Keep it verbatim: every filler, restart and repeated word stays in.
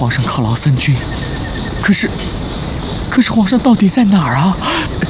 皇上犒劳三军，可是，可是皇上到底在哪儿啊？